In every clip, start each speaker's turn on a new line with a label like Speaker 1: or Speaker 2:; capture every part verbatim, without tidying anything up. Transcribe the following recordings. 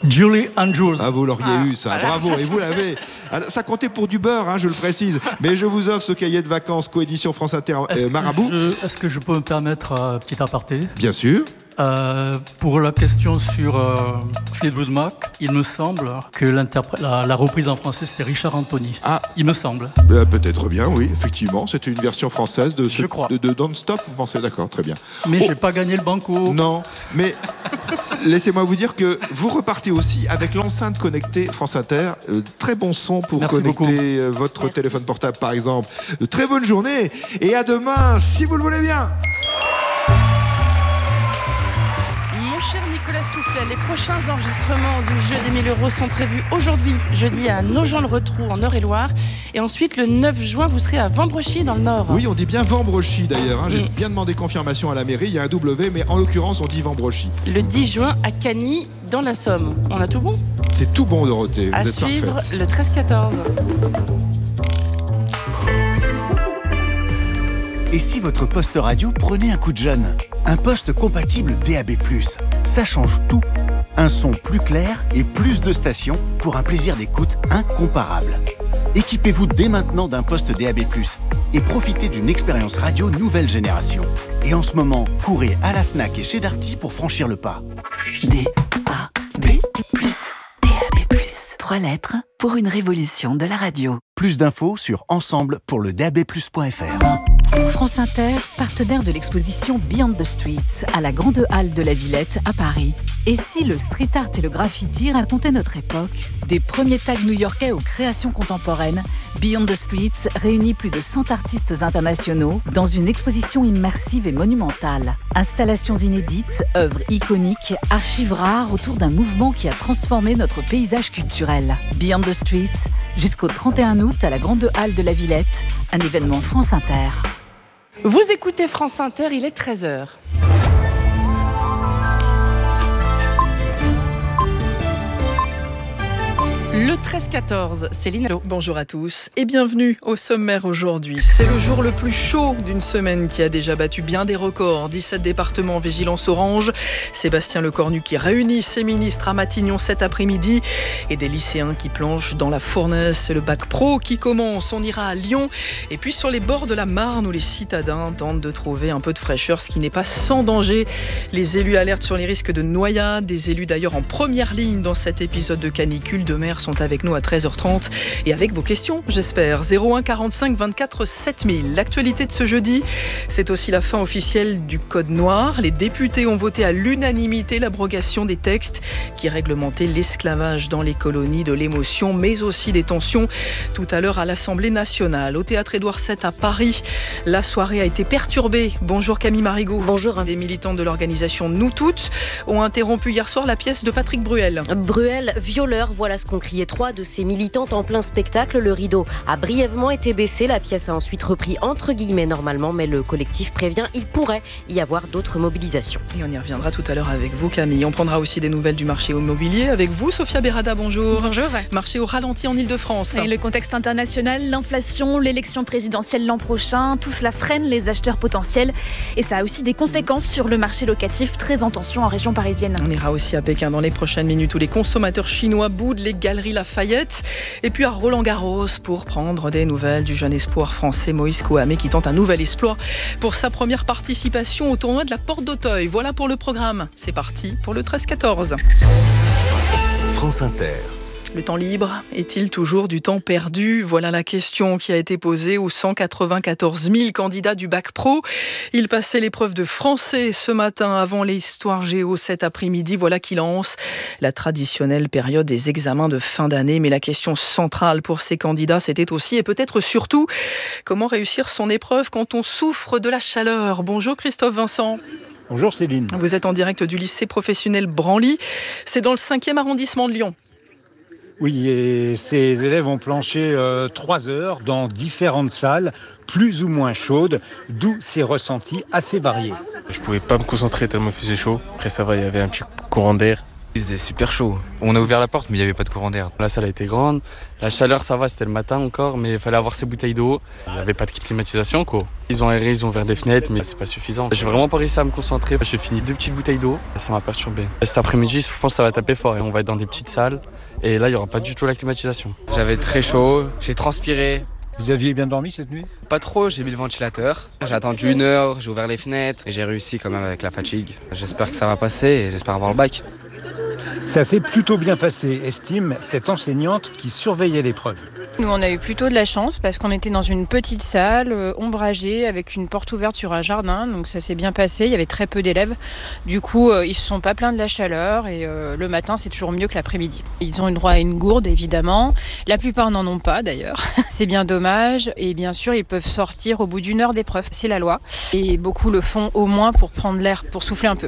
Speaker 1: Julie Andrews.
Speaker 2: Ah, vous l'auriez
Speaker 3: Ah,
Speaker 2: eu, ça.
Speaker 3: voilà,
Speaker 2: Bravo.
Speaker 3: ça,
Speaker 2: Et vous l'avez. Alors, ça comptait pour du beurre, hein, je le précise. Mais je vous offre ce cahier de vacances coédition France Inter
Speaker 1: Est-ce
Speaker 2: euh,
Speaker 1: que
Speaker 2: Marabout.
Speaker 1: je- Est-ce que je peux me permettre un petit aparté?
Speaker 2: Bien sûr.
Speaker 1: Euh, pour la question sur euh, Fleetwood Mac, il me semble que l'interpré- la, la reprise en français c'était Richard Anthony.
Speaker 2: Ah.
Speaker 1: Il me semble.
Speaker 2: Euh, peut-être bien, oui, effectivement. C'était une version française de, ce,
Speaker 1: Je crois.
Speaker 2: de, de Don't Stop, vous pensez? D'accord, très bien.
Speaker 1: Mais
Speaker 2: Oh.
Speaker 1: j'ai pas gagné le banco.
Speaker 2: Non, mais laissez-moi vous dire que vous repartez aussi avec l'enceinte connectée France Inter. Euh, très bon son pour
Speaker 1: Merci
Speaker 2: connecter
Speaker 1: beaucoup.
Speaker 2: euh, votre
Speaker 3: Merci.
Speaker 2: téléphone portable, par exemple. Euh, très bonne journée et à demain, si vous le voulez bien.
Speaker 3: Mon cher Nicolas Stoufflet, les prochains enregistrements du jeu des mille euros sont prévus aujourd'hui, jeudi à Nogent-le-Rotrou en Eure-et-Loire. Et ensuite, le neuf juin, vous serez à Vambrechy dans le Nord.
Speaker 2: Oui, on dit bien Vambrechy d'ailleurs. hein. J'ai
Speaker 3: Mm.
Speaker 2: bien demandé confirmation à la mairie. Il y a un W, mais en l'occurrence, on dit Vambrechy.
Speaker 3: Le dix juin à Cagny dans la Somme. On a tout bon?
Speaker 2: C'est tout bon, Dorothée. Vous
Speaker 3: À
Speaker 2: êtes
Speaker 3: suivre
Speaker 2: parfaite.
Speaker 3: le treize quatorze.
Speaker 4: Et si votre poste radio prenait un coup de jeune? Un poste compatible D A B plus, ça change tout. Un son plus clair et plus de stations pour un plaisir d'écoute incomparable. Équipez-vous dès maintenant d'un poste D A B plus et profitez d'une expérience radio nouvelle génération. Et en ce moment, courez à la Fnac et chez Darty pour franchir le pas.
Speaker 5: D A B plus, D A B plus. Trois lettres pour une révolution de la radio.
Speaker 4: Plus d'infos sur ensemble pour le D A B plus point F R.
Speaker 6: France Inter, partenaire de l'exposition Beyond the Streets à la Grande Halle de la Villette à Paris. Et si le street art et le graffiti racontaient notre époque? Des premiers tags new-yorkais aux créations contemporaines, Beyond the Streets réunit plus de cent artistes internationaux dans une exposition immersive et monumentale. Installations inédites, œuvres iconiques, archives rares autour d'un mouvement qui a transformé notre paysage culturel. Beyond the Streets, jusqu'au trente et un août à la Grande Halle de la Villette, un événement France Inter.
Speaker 3: Vous écoutez France Inter, il est treize heures. Le treize quatorze, Céline Allo.
Speaker 7: Bonjour à tous et bienvenue au sommaire aujourd'hui. C'est le jour le plus chaud d'une semaine qui a déjà battu bien des records. dix-sept départements en vigilance orange. Sébastien Lecornu qui réunit ses ministres à Matignon cet après-midi et des lycéens qui plongent dans la fournaise. Le bac pro qui commence. On ira à Lyon et puis sur les bords de la Marne où les citadins tentent de trouver un peu de fraîcheur, ce qui n'est pas sans danger. Les élus alertent sur les risques de noyade. Des élus d'ailleurs en première ligne dans cet épisode de canicule. Deux maires sont avec nous à treize heures trente et avec vos questions, j'espère. zéro un quarante-cinq vingt-quatre sept mille. L'actualité de ce jeudi, c'est aussi la fin officielle du Code noir. Les députés ont voté à l'unanimité l'abrogation des textes qui réglementaient l'esclavage dans les colonies de l'émotion, mais aussi des tensions tout à l'heure à l'Assemblée nationale. Au théâtre Édouard sept à Paris, la soirée a été perturbée. Bonjour Camille Marigot.
Speaker 8: Bonjour.
Speaker 7: Des militantes de l'organisation Nous Toutes ont interrompu hier soir la pièce de Patrick Bruel.
Speaker 8: Bruel, violeur, voilà ce qu'ont crié trois de ses militantes en plein spectacle. Le rideau a brièvement été baissé. La pièce a ensuite repris entre guillemets normalement, mais le collectif prévient il pourrait y avoir d'autres mobilisations.
Speaker 7: Et on y reviendra tout à l'heure avec vous Camille. On prendra aussi des nouvelles du marché immobilier avec vous Sophia Berada, bonjour.
Speaker 9: Bonjour.
Speaker 7: Marché au ralenti en Ile-de-France.
Speaker 9: Et le contexte international, l'inflation, l'élection présidentielle l'an prochain, tout cela freine les acheteurs potentiels et ça a aussi des conséquences sur le marché locatif très en tension en région parisienne.
Speaker 7: On ira aussi à Pékin dans les prochaines minutes où les consommateurs chinois boudent les galeries Lafayette et puis à Roland-Garros pour prendre des nouvelles du jeune espoir français Moïse Kouamé qui tente un nouvel exploit pour sa première participation au tournoi de la Porte d'Auteuil. Voilà pour le programme. C'est parti pour le treize quatorze.
Speaker 4: France Inter.
Speaker 7: Le temps libre est-il toujours du temps perdu? Voilà la question qui a été posée aux cent quatre-vingt-quatorze mille candidats du bac pro. Ils passaient l'épreuve de français ce matin avant l'histoire géo cet après-midi. Voilà qui lance la traditionnelle période des examens de fin d'année. Mais la question centrale pour ces candidats, c'était aussi et peut-être surtout comment réussir son épreuve quand on souffre de la chaleur. Bonjour Christophe Vincent.
Speaker 10: Bonjour Céline.
Speaker 7: Vous êtes en direct du lycée professionnel Branly. C'est dans le cinquième arrondissement de Lyon.
Speaker 10: Oui, et ces élèves ont planché euh, trois heures dans différentes salles, plus ou moins chaudes, d'où ces ressentis assez variés.
Speaker 11: Je pouvais pas me concentrer tellement il faisait chaud. Après ça va, il y avait un petit courant d'air. Il faisait super chaud. On a ouvert la porte, mais il n'y avait pas de courant d'air.
Speaker 12: La salle a été grande. La chaleur, ça va, c'était le matin encore, mais il fallait avoir ses bouteilles d'eau. Il n'y avait pas de climatisation, quoi. Ils ont aéré, ils ont ouvert des fenêtres, mais c'est pas suffisant. J'ai vraiment pas réussi à me concentrer. J'ai fini deux petites bouteilles d'eau et ça m'a perturbé. Cet après-midi, je pense que ça va taper fort et on va être dans des petites salles. Et là, il n'y aura pas du tout la climatisation.
Speaker 11: J'avais très chaud, j'ai transpiré.
Speaker 10: Vous aviez bien dormi cette nuit ?
Speaker 11: Pas trop, j'ai mis le ventilateur. J'ai attendu une heure, j'ai ouvert les fenêtres et j'ai réussi quand même avec la fatigue. J'espère que ça va passer et j'espère avoir le bac.
Speaker 10: Ça s'est plutôt bien passé, estime cette enseignante qui surveillait l'épreuve.
Speaker 13: Nous, on a eu plutôt de la chance parce qu'on était dans une petite salle euh, ombragée avec une porte ouverte sur un jardin. Donc ça s'est bien passé, il y avait très peu d'élèves. Du coup, euh, ils ne se sont pas plaints de la chaleur et euh, le matin, c'est toujours mieux que l'après-midi. Ils ont eu droit à une gourde, évidemment. La plupart n'en ont pas, d'ailleurs. C'est bien dommage. Et bien sûr, ils peuvent sortir au bout d'une heure d'épreuve. C'est la loi. Et beaucoup le font au moins pour prendre l'air, pour souffler un peu.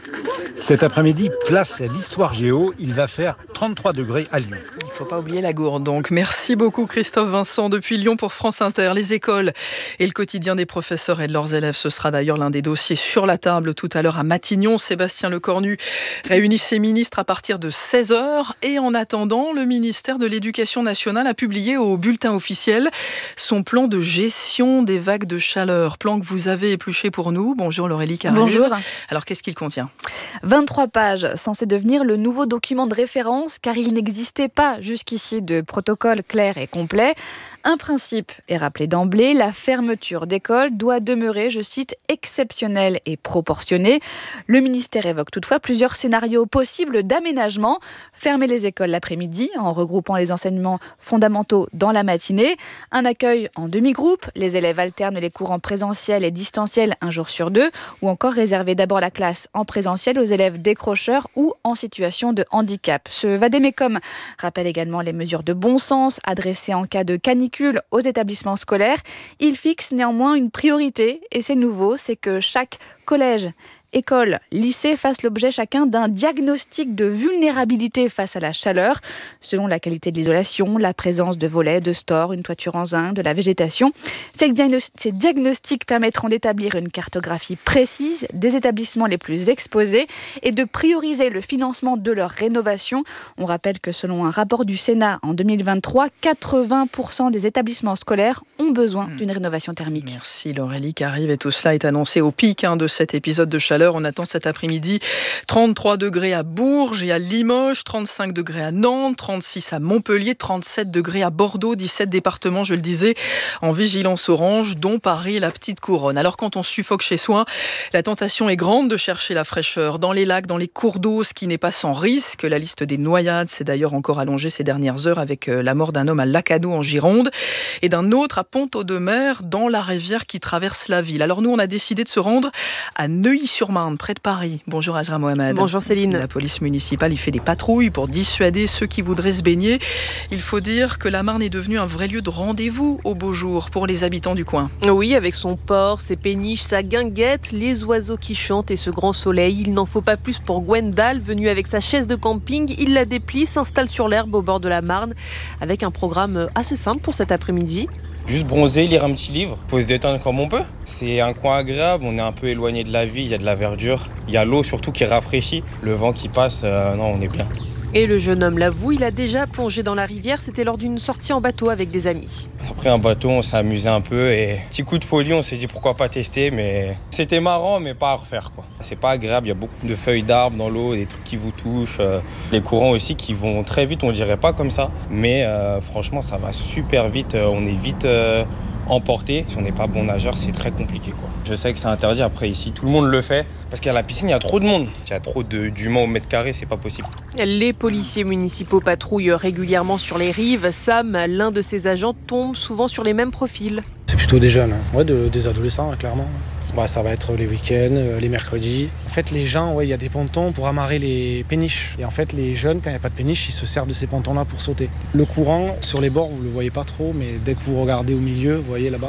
Speaker 10: Cet après-midi, place à l'histoire géo. Il va faire trente-trois degrés à Lyon.
Speaker 7: Il ne faut pas oublier la gourde. Donc, merci beaucoup Christophe Vincent depuis Lyon pour France Inter. Les écoles et le quotidien des professeurs et de leurs élèves, ce sera d'ailleurs l'un des dossiers sur la table tout à l'heure à Matignon. Sébastien Lecornu réunit ses ministres à partir de seize heures. Et en attendant, le ministère de l'Éducation nationale a publié au bulletin officiel son plan de gestion des vagues de chaleur. Plan que vous avez épluché pour nous. Bonjour Laurélie Carré.
Speaker 14: Bonjour.
Speaker 7: Alors, qu'est-ce qu'il contient ?
Speaker 14: vingt-trois pages, censé devenir le nouveau document de référence car il n'existait pas jusqu'ici de protocole clair et complet. Un principe est rappelé d'emblée, la fermeture d'écoles doit demeurer, je cite, exceptionnelle et proportionnée. Le ministère évoque toutefois plusieurs scénarios possibles d'aménagement. Fermer les écoles l'après-midi en regroupant les enseignements fondamentaux dans la matinée. Un accueil en demi-groupe, les élèves alternent les cours en présentiel et distanciel un jour sur deux, ou encore réserver d'abord la classe en présentiel aux élèves décrocheurs ou en situation de handicap. Ce vade-mecum rappelle également les mesures de bon sens adressées en cas de canicule aux établissements scolaires. Il fixe néanmoins une priorité et c'est nouveau, c'est que chaque collège, école, lycée fassent l'objet chacun d'un diagnostic de vulnérabilité face à la chaleur, selon la qualité de l'isolation, la présence de volets, de stores, une toiture en zinc, de la végétation. Ces diagnostics permettront d'établir une cartographie précise des établissements les plus exposés et de prioriser le financement de leur rénovation. On rappelle que selon un rapport du Sénat en deux mille vingt-trois, quatre-vingts pour cent des établissements scolaires ont besoin d'une rénovation thermique.
Speaker 7: Merci Laurélie Carrive et tout cela est annoncé au pic hein, de cet épisode de chaleur. On attend cet après-midi trente-trois degrés à Bourges et à Limoges, trente-cinq degrés à Nantes, trente-six à Montpellier, trente-sept degrés à Bordeaux, dix-sept départements, je le disais, en vigilance orange, dont Paris, la petite couronne. Alors quand on suffoque chez soi, la tentation est grande de chercher la fraîcheur dans les lacs, dans les cours d'eau, ce qui n'est pas sans risque. La liste des noyades s'est d'ailleurs encore allongée ces dernières heures avec la mort d'un homme à Lacanau en Gironde et d'un autre à Pont-Audemer dans la rivière qui traverse la ville. Alors nous, on a décidé de se rendre à Neuilly-sur Marne, près de Paris. Bonjour Ajra Mohamed.
Speaker 15: Bonjour Céline.
Speaker 7: La police municipale y fait des patrouilles pour dissuader ceux qui voudraient se baigner. Il faut dire que la Marne est devenue un vrai lieu de rendez-vous au beau jour pour les habitants du coin.
Speaker 15: Oui, avec son port, ses péniches, sa guinguette, les oiseaux qui chantent et ce grand soleil. Il n'en faut pas plus pour Gwendal, venue avec sa chaise de camping. Il la déplie, s'installe sur l'herbe au bord de la Marne avec un programme assez simple pour cet après-midi.
Speaker 16: Juste bronzer, lire un petit livre, faut se détendre comme on peut. C'est un coin agréable, on est un peu éloigné de la ville, il y a de la verdure, il y a l'eau surtout qui rafraîchit, le vent qui passe, euh, non on est bien.
Speaker 15: Et le jeune homme l'avoue, il a déjà plongé dans la rivière, c'était lors d'une sortie en bateau avec des amis.
Speaker 16: Après un bateau, on s'est amusé un peu et petit coup de folie, on s'est dit pourquoi pas tester, mais c'était marrant mais pas à refaire quoi. C'est pas agréable, il y a beaucoup de feuilles d'arbres dans l'eau, des trucs qui vous touchent, euh, les courants aussi qui vont très vite, on dirait pas comme ça, mais euh, franchement ça va super vite, on est vite... Euh, emporté. Si on n'est pas bon nageur, c'est très compliqué, quoi. Je sais que c'est interdit. Après, ici, tout le monde le fait. Parce qu'à la piscine, il y a trop de monde. Il y a trop de, d'humains au mètre carré, c'est pas possible.
Speaker 15: Les policiers municipaux patrouillent régulièrement sur les rives. Sam, l'un de ses agents, tombe souvent sur les mêmes profils.
Speaker 17: C'est plutôt des jeunes, hein. Ouais, de, des adolescents, hein, clairement. Bah, ça va être les week-ends, les mercredis. En fait, les gens, ouais, il y a des pontons pour amarrer les péniches. Et en fait, les jeunes, quand il n'y a pas de péniche, ils se servent de ces pontons-là pour sauter. Le courant, sur les bords, vous ne le voyez pas trop, mais dès que vous regardez au milieu, vous voyez là-bas,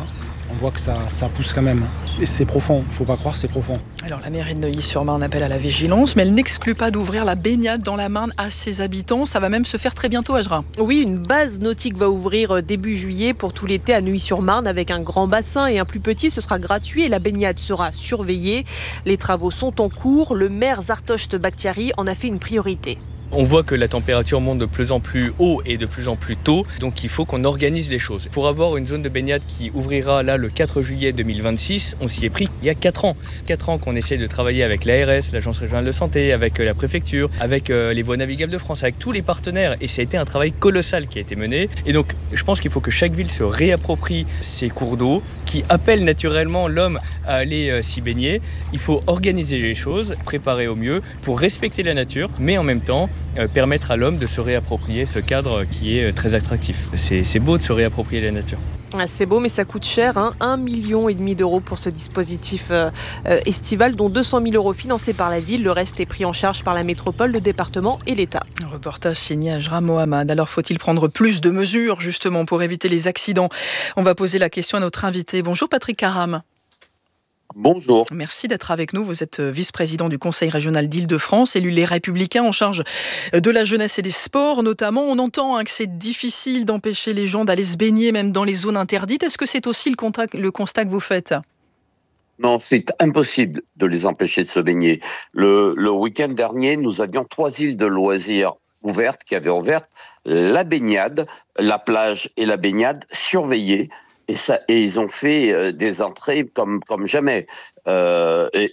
Speaker 17: On voit que ça, ça pousse quand même. Et c'est profond, faut pas croire, c'est profond.
Speaker 7: Alors la mairie de Neuilly-sur-Marne appelle à la vigilance, mais elle n'exclut pas d'ouvrir la baignade dans la Marne à ses habitants. Ça va même se faire très bientôt, Ajra.
Speaker 15: Oui, une base nautique va ouvrir début juillet pour tout l'été à Neuilly-sur-Marne avec un grand bassin et un plus petit. Ce sera gratuit et la baignade sera surveillée. Les travaux sont en cours. Le maire Zartocht Bakhtiari en a fait une priorité.
Speaker 18: On voit que la température monte de plus en plus haut et de plus en plus tôt, donc il faut qu'on organise les choses. Pour avoir une zone de baignade qui ouvrira là le quatre juillet deux mille vingt-six, on s'y est pris il y a quatre ans. quatre ans qu'on essaie de travailler avec l'A R S, l'Agence régionale de santé, avec la préfecture, avec les voies navigables de France, avec tous les partenaires. Et ça a été un travail colossal qui a été mené. Et donc je pense qu'il faut que chaque ville se réapproprie ces cours d'eau qui appellent naturellement l'homme à aller s'y baigner. Il faut organiser les choses, préparer au mieux pour respecter la nature, mais en même temps Euh, permettre à l'homme de se réapproprier ce cadre qui est très attractif. C'est, c'est beau de se réapproprier la nature.
Speaker 15: Ah, c'est beau, mais ça coûte cher, hein. un virgule cinq million d'euros pour ce dispositif euh, euh, estival, dont deux cent mille euros financés par la ville. Le reste est pris en charge par la métropole, le département et l'État.
Speaker 7: Un reportage signé Ajra Mohamed. Alors faut-il prendre plus de mesures justement pour éviter les accidents? On va poser la question à notre invité. Bonjour Patrick Caram.
Speaker 19: Bonjour.
Speaker 7: Merci d'être avec nous. Vous êtes vice-président du Conseil régional d'Île-de-France, élu Les Républicains en charge de la jeunesse et des sports notamment. On entend hein, que c'est difficile d'empêcher les gens d'aller se baigner même dans les zones interdites. Est-ce que c'est aussi le, contact, le constat que vous faites ?
Speaker 19: Non, c'est impossible de les empêcher de se baigner. Le, le week-end dernier, nous avions trois îles de loisirs ouvertes qui avaient ouvert la baignade, la plage et la baignade surveillées. Et, ça, et ils ont fait euh, des entrées comme, comme jamais. Euh, et,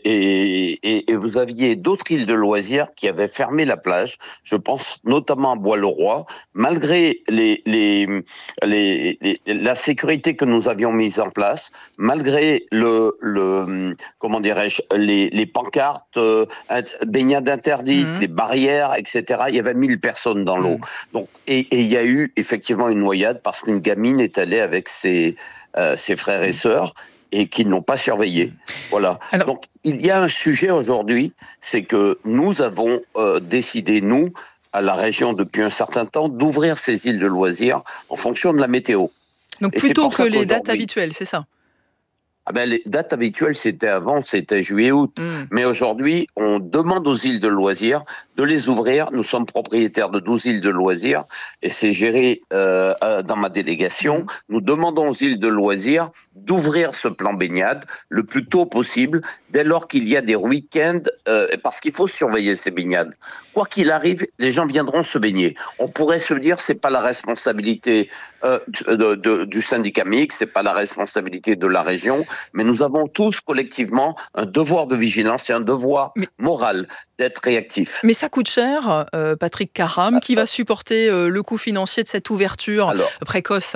Speaker 19: et, et vous aviez d'autres îles de loisirs qui avaient fermé la plage. Je pense notamment à Bois-le-Roi. Malgré les, les, les, les, la sécurité que nous avions mise en place, malgré le, le comment dirais-je, les, les pancartes, euh, baignade interdite, mmh. les barrières, et cetera. Il y avait mille personnes dans l'eau. Mmh. Donc, et, et il y a eu effectivement une noyade parce qu'une gamine est allée avec ses, euh, ses frères et sœurs et qui n'ont pas surveillé. Voilà. Alors, donc, il y a un sujet aujourd'hui, c'est que nous avons euh, décidé, nous, à la région depuis un certain temps, d'ouvrir ces îles de loisirs en fonction de la météo.
Speaker 7: Donc, et plutôt que les dates habituelles, c'est ça ?
Speaker 19: Ah ben, les dates habituelles, c'était avant, c'était juillet-août. Mmh. Mais aujourd'hui, on demande aux îles de loisirs de les ouvrir. Nous sommes propriétaires de douze îles de loisirs et c'est géré euh, dans ma délégation. Mmh. Nous demandons aux îles de loisirs d'ouvrir ce plan baignade le plus tôt possible, dès lors qu'il y a des week-ends, euh, parce qu'il faut surveiller ces baignades. Quoi qu'il arrive, les gens viendront se baigner. On pourrait se dire c'est pas la responsabilité euh, de, de, du syndicat mixte, c'est pas la responsabilité de la région, mais nous avons tous collectivement un devoir de vigilance et un devoir mais, moral d'être réactifs.
Speaker 7: Mais ça coûte cher, euh, Patrick Caram, qui va supporter euh, le coût financier de cette ouverture alors, précoce?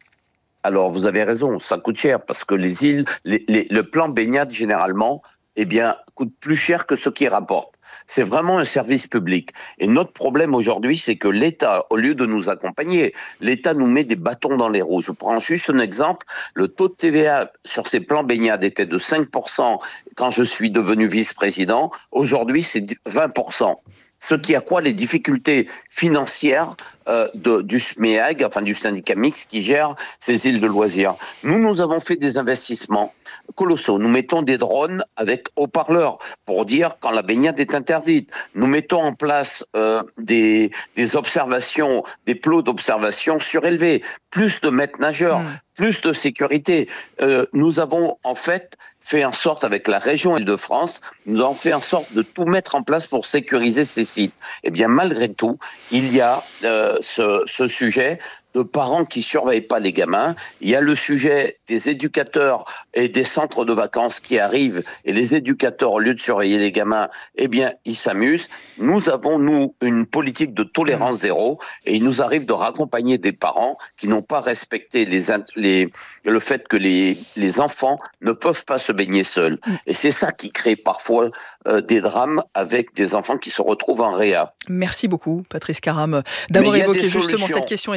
Speaker 19: Alors vous avez raison, ça coûte cher parce que les îles, les, les, le plan baignade généralement, eh bien, coûte plus cher que ce qui rapporte. C'est vraiment un service public. Et notre problème aujourd'hui, c'est que l'État, au lieu de nous accompagner, l'État nous met des bâtons dans les roues. Je prends juste un exemple. Le taux de T V A sur ces plans baignade était de cinq pour cent quand je suis devenu vice-président. Aujourd'hui, c'est vingt pour cent. Ce qui a quoi les difficultés financières euh, de, du S M E A G, enfin du syndicat mixte qui gère ces îles de loisirs. Nous, nous avons fait des investissements colossaux. Nous mettons des drones avec haut-parleurs pour dire quand la baignade est interdite. Nous mettons en place euh, des, des observations, des plots d'observation surélevés, plus de maîtres nageurs, mmh. plus de sécurité. Euh, nous avons en fait fait en sorte, avec la région Île-de-France, nous avons fait en sorte de tout mettre en place pour sécuriser ces sites. Eh bien, malgré tout, il y a euh, ce, ce sujet de parents qui surveillent pas les gamins. Il y a le sujet des éducateurs et des centres de vacances qui arrivent et les éducateurs, au lieu de surveiller les gamins, eh bien, ils s'amusent. Nous avons, nous, une politique de tolérance zéro et il nous arrive de raccompagner des parents qui n'ont pas respecté les, les, le fait que les, les enfants ne peuvent pas se baigner seuls. Et c'est ça qui crée parfois euh, des drames avec des enfants qui se retrouvent en réa.
Speaker 7: Merci beaucoup, Patrice Caram, d'avoir évoqué justement cette question essentielle.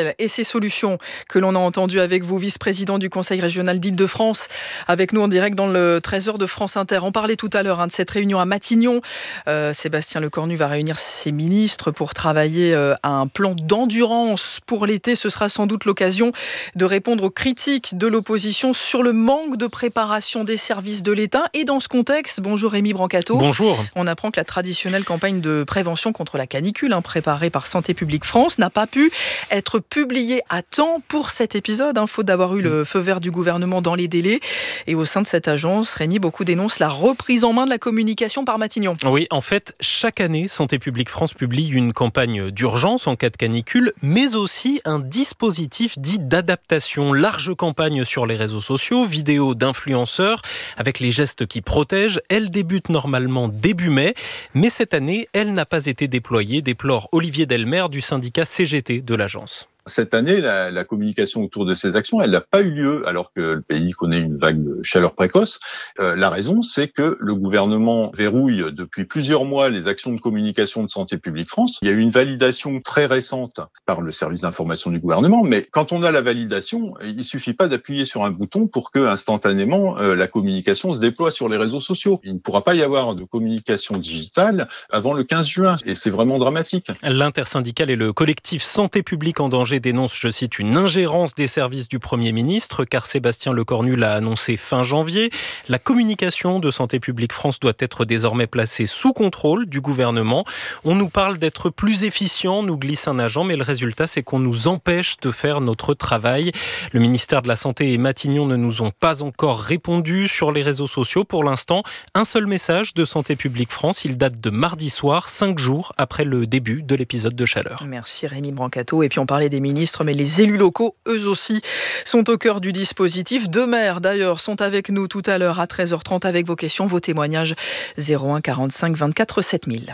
Speaker 7: mal et ses solutions que l'on a entendu avec vous, vice-président du Conseil régional d'Île-de-France, avec nous en direct dans le treize heures de France Inter. On parlait tout à l'heure hein, de cette réunion à Matignon. Euh, Sébastien Lecornu va réunir ses ministres pour travailler euh, à un plan d'endurance pour l'été. Ce sera sans doute l'occasion de répondre aux critiques de l'opposition sur le manque de préparation des services de l'État. Et dans ce contexte, bonjour Rémi Brancato.
Speaker 20: Bonjour.
Speaker 7: On apprend que la traditionnelle campagne de prévention contre la canicule, hein, préparée par Santé publique France, n'a pas pu être publiée à temps pour cet épisode, hein, faute d'avoir eu le feu vert du gouvernement dans les délais. Et au sein de cette agence, Rémi, beaucoup dénoncent la reprise en main de la communication par Matignon.
Speaker 20: Oui, en fait, chaque année, Santé publique France publie une campagne d'urgence en cas de canicule, mais aussi un dispositif dit d'adaptation. Large campagne sur les réseaux sociaux, vidéos d'influenceurs avec les gestes qui protègent. Elle débute normalement début mai, mais cette année, elle n'a pas été déployée, déplore Olivier Delmer du syndicat C G T de l'agence.
Speaker 21: Cette année, la, la communication autour de ces actions, elle n'a pas eu lieu alors que le pays connaît une vague de chaleur précoce. Euh, la raison, c'est que le gouvernement verrouille depuis plusieurs mois les actions de communication de Santé publique France. Il y a eu une validation très récente par le service d'information du gouvernement, mais quand on a la validation, il suffit pas d'appuyer sur un bouton pour que instantanément euh, la communication se déploie sur les réseaux sociaux. Il ne pourra pas y avoir de communication digitale avant le quinze juin, et c'est vraiment dramatique.
Speaker 20: L'intersyndicale et le collectif Santé publique en danger dénonce, je cite, une ingérence des services du Premier ministre, car Sébastien Lecornu l'a annoncé fin janvier. La communication de Santé publique France doit être désormais placée sous contrôle du gouvernement. On nous parle d'être plus efficient, nous glisse un agent, mais le résultat, c'est qu'on nous empêche de faire notre travail. Le ministère de la Santé et Matignon ne nous ont pas encore répondu sur les réseaux sociaux. Pour l'instant, un seul message de Santé publique France. Il date de mardi soir, cinq jours après le début de l'épisode de chaleur.
Speaker 7: Merci Rémi Brancato. Et puis on parlait des ministres, mais les élus locaux, eux aussi, sont au cœur du dispositif. Deux maires, d'ailleurs, sont avec nous tout à l'heure à treize heures trente avec vos questions, vos témoignages. zéro un quarante-cinq vingt-quatre sept mille.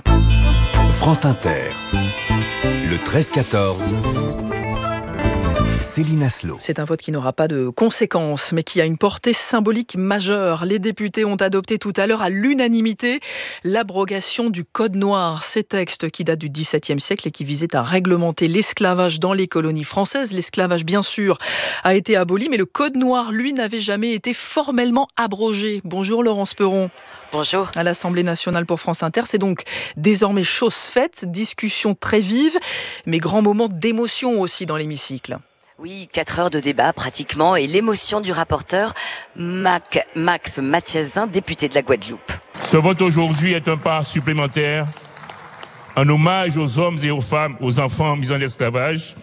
Speaker 22: France Inter, le treize quatorze. Céline Aslo.
Speaker 7: C'est un vote qui n'aura pas de conséquences, mais qui a une portée symbolique majeure. Les députés ont adopté tout à l'heure à l'unanimité l'abrogation du Code noir. Ces textes qui datent du dix-septième siècle et qui visaient à réglementer l'esclavage dans les colonies françaises. L'esclavage, bien sûr, a été aboli, mais le Code noir, lui, n'avait jamais été formellement abrogé. Bonjour Laurence Perron.
Speaker 23: Bonjour.
Speaker 7: À l'Assemblée nationale pour France Inter, c'est donc désormais chose faite, discussion très vive, mais grand moment d'émotion aussi dans l'hémicycle.
Speaker 23: Oui, quatre heures de débat pratiquement et l'émotion du rapporteur Mac, Max Mathiasin, député de la Guadeloupe.
Speaker 24: Ce vote aujourd'hui est un pas supplémentaire, un hommage aux hommes et aux femmes, aux enfants mis en esclavage,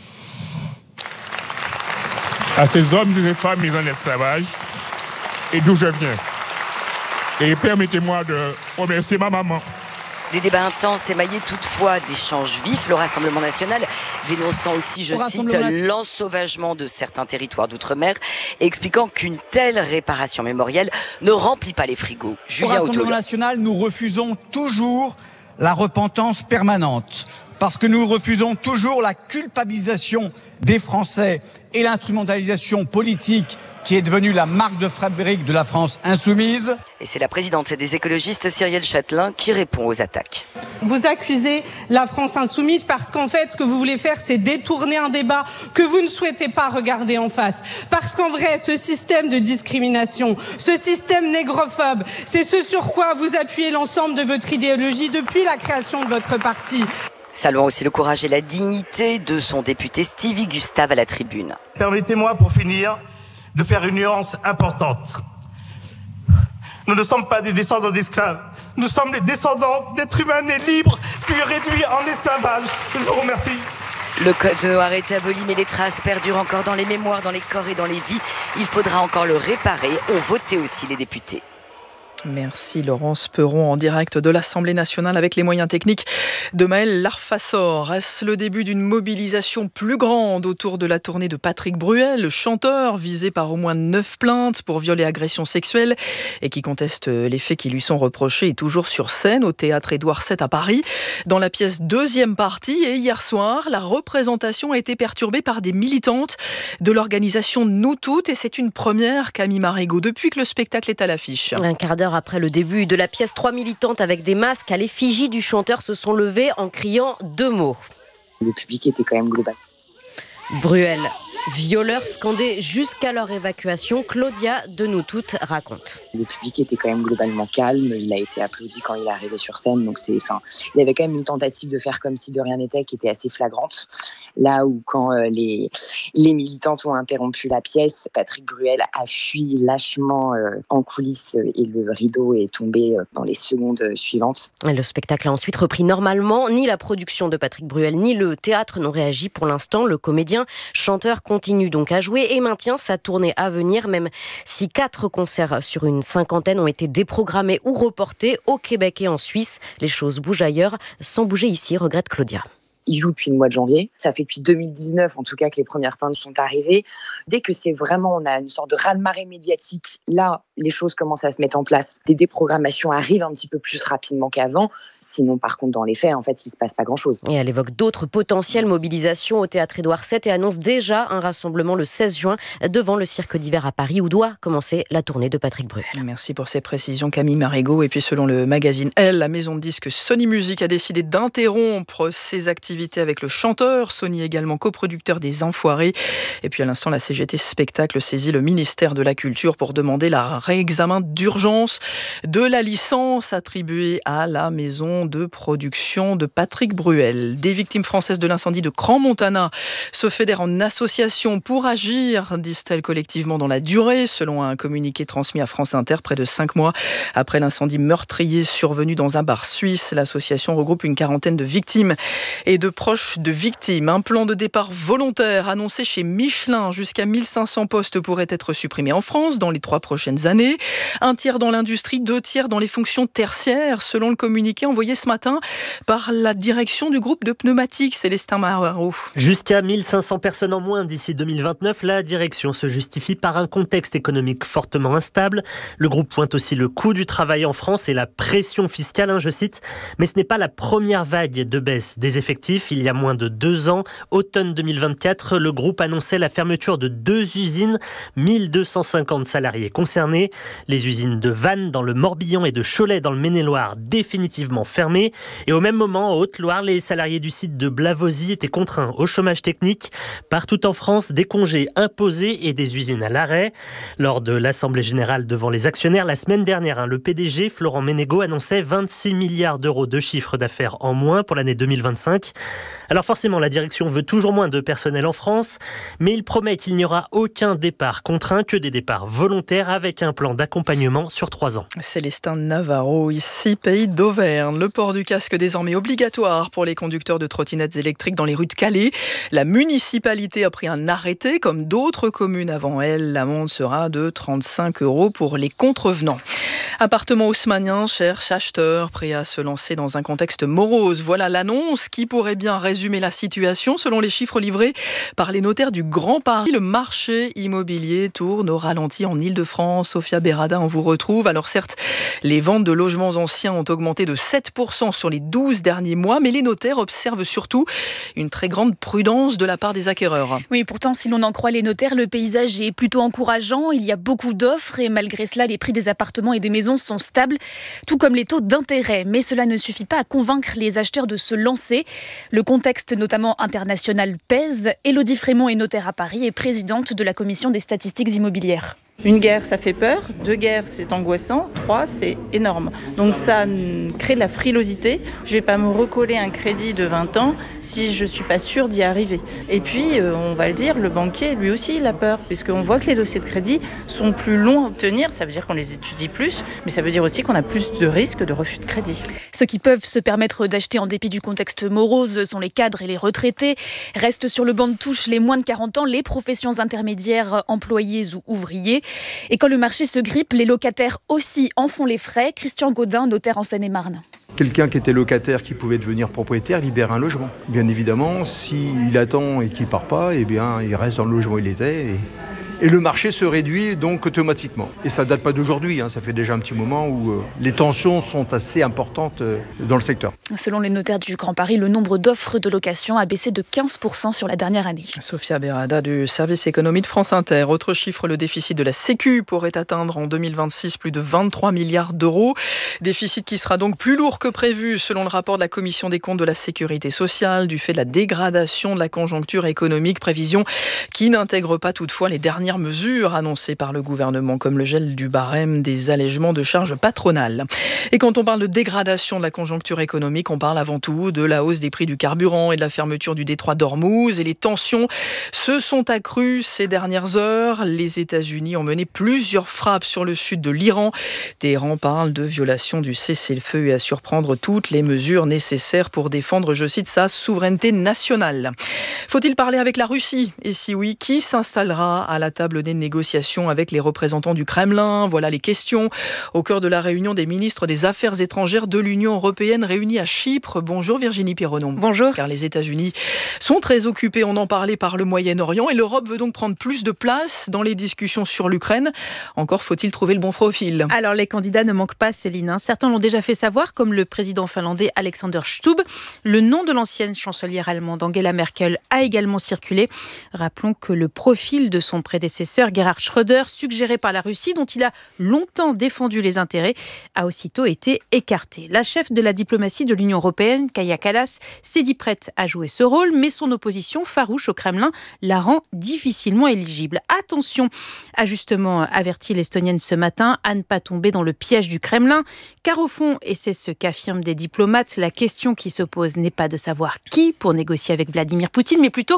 Speaker 24: à ces hommes et ces femmes mis en esclavage et d'où je viens. Et permettez-moi de remercier ma maman.
Speaker 23: Des débats intenses émaillés toutefois d'échanges vifs. Le Rassemblement national dénonçant aussi, je cite, l'ensauvagement de certains territoires d'outre-mer et expliquant qu'une telle réparation mémorielle ne remplit pas les frigos.
Speaker 25: Au Rassemblement national, nous refusons toujours la repentance permanente parce que nous refusons toujours la culpabilisation des Français et l'instrumentalisation politique qui est devenue la marque de fabrique de la France insoumise.
Speaker 23: Et c'est la présidente des écologistes, Cyrielle Châtelain, qui répond aux attaques.
Speaker 26: Vous accusez la France insoumise parce qu'en fait, ce que vous voulez faire, c'est détourner un débat que vous ne souhaitez pas regarder en face. Parce qu'en vrai, ce système de discrimination, ce système négrophobe, c'est ce sur quoi vous appuyez l'ensemble de votre idéologie depuis la création de votre parti.
Speaker 23: Saluant aussi le courage et la dignité de son député Stevie Gustave à la tribune.
Speaker 27: Permettez-moi pour finir de faire une nuance importante. Nous ne sommes pas des descendants d'esclaves. Nous sommes les descendants d'êtres humains nés libres, puis réduits en esclavage. Je vous remercie.
Speaker 23: Le Code noir est aboli, mais les traces perdurent encore dans les mémoires, dans les corps et dans les vies. Il faudra encore le réparer. Ont voté aussi les députés.
Speaker 7: Merci Laurence Perron en direct de l'Assemblée nationale avec les moyens techniques de Maël Larfassor. Est-ce le début d'une mobilisation plus grande autour de la tournée de Patrick Bruel, le chanteur visé par au moins neuf plaintes pour viol et agression sexuelle et qui conteste les faits qui lui sont reprochés et toujours sur scène au théâtre Édouard sept à Paris. Dans la pièce deuxième partie et hier soir, la représentation a été perturbée par des militantes de l'organisation Nous Toutes et c'est une première, Camille Marigot, depuis que le spectacle est à l'affiche.
Speaker 8: Un quart d'heure après le début de la pièce, trois militantes avec des masques à l'effigie du chanteur se sont levées en criant deux mots.
Speaker 28: Le public était quand même global.
Speaker 8: Bruel. Violeurs scandés jusqu'à leur évacuation, Claudia de Nous Toutes raconte.
Speaker 1: Le public était quand même globalement calme, il a été applaudi quand il est arrivé sur scène, donc c'est, enfin, il y avait quand même une tentative de faire comme si de rien n'était qui était assez flagrante. Là où quand euh, les, les militantes ont interrompu la pièce, Patrick Bruel a fui lâchement euh, en coulisses et le rideau est tombé euh, dans les secondes suivantes.
Speaker 8: Le spectacle a ensuite repris normalement. Ni la production de Patrick Bruel ni le théâtre n'ont réagi pour l'instant. Le comédien, chanteur, continue donc à jouer et maintient sa tournée à venir, même si quatre concerts sur une cinquantaine ont été déprogrammés ou reportés au Québec et en Suisse. Les choses bougent ailleurs, sans bouger ici, regrette Claudia.
Speaker 1: Il joue depuis le mois de janvier. Ça fait depuis deux mille dix-neuf, en tout cas, que les premières plaintes sont arrivées. Dès que c'est vraiment, on a une sorte de raz-de-marée médiatique, là, les choses commencent à se mettre en place. Des déprogrammations arrivent un petit peu plus rapidement qu'avant. Sinon, par contre, dans les faits, en fait, il ne se passe pas grand-chose.
Speaker 8: Et elle évoque d'autres potentielles mobilisations au Théâtre Édouard sept et annonce déjà un rassemblement le seize juin devant le Cirque d'hiver à Paris où doit commencer la tournée de Patrick Bruel.
Speaker 7: Merci pour ces précisions, Camille Marigot. Et puis, selon le magazine Elle, la maison de disques Sony Music a décidé d'interrompre ses activités avec le chanteur. Sony également coproducteur des Enfoirés. Et puis, à l'instant, la C G T Spectacle saisit le ministère de la Culture pour demander la réexamen d'urgence de la licence attribuée à la maison de production de Patrick Bruel. Des victimes françaises de l'incendie de Crans-Montana se fédèrent en association pour agir, disent-elles collectivement dans la durée, selon un communiqué transmis à France Inter près de cinq mois après l'incendie meurtrier survenu dans un bar suisse. L'association regroupe une quarantaine de victimes et de proches de victimes. Un plan de départ volontaire annoncé chez Michelin. Jusqu'à mille cinq cents postes pourraient être supprimés en France dans les trois prochaines années. Un tiers dans l'industrie, deux tiers dans les fonctions tertiaires, selon le communiqué envoyé ce matin par la direction du groupe de pneumatiques, Célestin Maharo.
Speaker 2: Jusqu'à mille cinq cents personnes en moins d'ici deux mille vingt-neuf, la direction se justifie par un contexte économique fortement instable. Le groupe pointe aussi le coût du travail en France et la pression fiscale, hein, je cite. Mais ce n'est pas la première vague de baisse des effectifs. Il y a moins de deux ans, automne deux mille vingt-quatre, le groupe annonçait la fermeture de deux usines, mille deux cent cinquante salariés concernés. Les usines de Vannes dans le Morbihan et de Cholet dans le Maine-et-Loire définitivement fermées. Et au même moment, en Haute-Loire, les salariés du site de Blavozy étaient contraints au chômage technique. Partout en France, des congés imposés et des usines à l'arrêt. Lors de l'Assemblée générale devant les actionnaires, la semaine dernière, hein, le P D G, Florent Ménégo, annonçait vingt-six milliards d'euros de chiffre d'affaires en moins pour l'année deux mille vingt-cinq. Alors forcément, la direction veut toujours moins de personnel en France, mais il promet qu'il n'y aura aucun départ contraint, que des départs volontaires avec un plan d'accompagnement sur trois ans.
Speaker 7: Célestin Navarro, ici, pays d'Auvergne. Le port du casque désormais obligatoire pour les conducteurs de trottinettes électriques dans les rues de Calais. La municipalité a pris un arrêté, comme d'autres communes avant elle. L'amende sera de trente-cinq euros pour les contrevenants. Appartement haussmannien cherche acheteur, prêt à se lancer dans un contexte morose. Voilà l'annonce qui pourrait bien résumer la situation. Selon les chiffres livrés par les notaires du Grand Paris, le marché immobilier tourne au ralenti en Ile-de-France. Sophia Berada, on vous retrouve. Alors certes, les ventes de logements anciens ont augmenté de sept pour cent sur les douze derniers mois, mais les notaires observent surtout une très grande prudence de la part des acquéreurs.
Speaker 3: Oui, pourtant, si l'on en croit les notaires, le paysage est plutôt encourageant. Il y a beaucoup d'offres et malgré cela, les prix des appartements et des maisons sont stables, tout comme les taux d'intérêt. Mais cela ne suffit pas à convaincre les acheteurs de se lancer. Le contexte, notamment international, pèse. Élodie Frémont est notaire à Paris et présidente de la commission des statistiques immobilières.
Speaker 4: Une guerre, ça fait peur. Deux guerres, c'est angoissant. Trois, c'est énorme. Donc ça crée de la frilosité. Je ne vais pas me recoller un crédit de vingt ans si je ne suis pas sûre d'y arriver. Et puis, on va le dire, le banquier, lui aussi, il a peur, puisqu'on voit que les dossiers de crédit sont plus longs à obtenir. Ça veut dire qu'on les étudie plus, mais ça veut dire aussi qu'on a plus de risques de refus de crédit.
Speaker 3: Ceux qui peuvent se permettre d'acheter en dépit du contexte morose sont les cadres et les retraités. Restent sur le banc de touche les moins de quarante ans, les professions intermédiaires, employés ou ouvriers. Et quand le marché se grippe, les locataires aussi en font les frais. Christian Gaudin, notaire en Seine-et-Marne.
Speaker 5: Quelqu'un qui était locataire, qui pouvait devenir propriétaire, libère un logement. Bien évidemment, s'il attend et qu'il ne part pas, eh bien, il reste dans le logement où il était. Et, et le marché se réduit donc automatiquement. Et ça ne date pas d'aujourd'hui, hein, ça fait déjà un petit moment où euh, les tensions sont assez importantes euh, dans le secteur.
Speaker 3: Selon les notaires du Grand Paris, le nombre d'offres de location a baissé de quinze pour cent sur la dernière année.
Speaker 7: Sophia Berada du service économie de France Inter. Autre chiffre, le déficit de la Sécu pourrait atteindre en deux mille vingt-six plus de vingt-trois milliards d'euros. Déficit qui sera donc plus lourd que prévu selon le rapport de la Commission des comptes de la Sécurité sociale du fait de la dégradation de la conjoncture économique. Prévision qui n'intègre pas toutefois les dernières mesures annoncées par le gouvernement comme le gel du barème des allègements de charges patronales. Et quand on parle de dégradation de la conjoncture économique, on parle avant tout de la hausse des prix du carburant et de la fermeture du détroit d'Ormuz. Et les tensions se sont accrues ces dernières heures. Les États-Unis ont mené plusieurs frappes sur le sud de l'Iran. Téhéran parle de violation du cessez-le-feu et assure prendre toutes les mesures nécessaires pour défendre, je cite, sa souveraineté nationale. Faut-il parler avec la Russie ? Et si oui, qui s'installera à la table des négociations avec les représentants du Kremlin ? Voilà les questions au cœur de la réunion des ministres des Affaires étrangères de l'Union européenne réunis à Chypre. Bonjour Virginie Pironon.
Speaker 6: Bonjour.
Speaker 7: Car les États-Unis sont très occupés, on en parlait, par le Moyen-Orient et l'Europe veut donc prendre plus de place dans les discussions sur l'Ukraine. Encore faut-il trouver le bon profil.
Speaker 6: Alors les candidats ne manquent pas, Céline. Certains l'ont déjà fait savoir, comme le président finlandais Alexander Stubb. Le nom de l'ancienne chancelière allemande Angela Merkel a également circulé. Rappelons que le profil de son prédécesseur Gerhard Schröder, suggéré par la Russie, dont il a longtemps défendu les intérêts, a aussitôt été écarté. La chef de la diplomatie de l'Union européenne, Kaja Kallas, s'est dit prête à jouer ce rôle, mais son opposition farouche au Kremlin la rend difficilement éligible. Attention, a justement averti l'Estonienne ce matin, à ne pas tomber dans le piège du Kremlin, car au fond, et c'est ce qu'affirment des diplomates, la question qui se pose n'est pas de savoir qui pour négocier avec Vladimir Poutine, mais plutôt